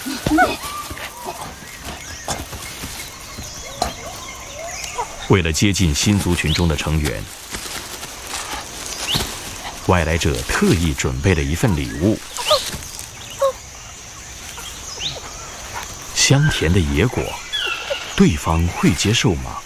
为了接近新族群中的成员，外来者特意准备了一份礼物——香甜的野果，对方会接受吗？